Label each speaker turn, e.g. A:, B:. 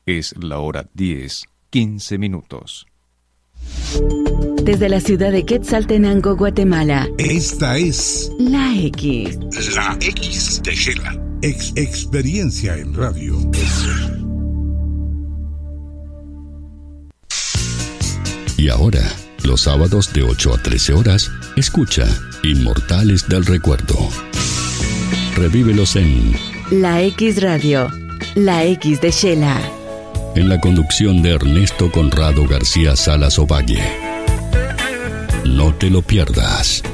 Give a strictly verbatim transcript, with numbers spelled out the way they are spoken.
A: Es la hora diez, quince minutos.
B: Desde la ciudad de Quetzaltenango, Guatemala.
C: Esta es
B: La X.
C: La X de Shela. Ex Experiencia en Radio.
D: Y ahora, los sábados de ocho a trece horas, escucha Inmortales del Recuerdo. Revívelos en
B: La X Radio. La X de Shela.
D: En la conducción de Ernesto Conrado García Salas Ovalle. No te lo pierdas.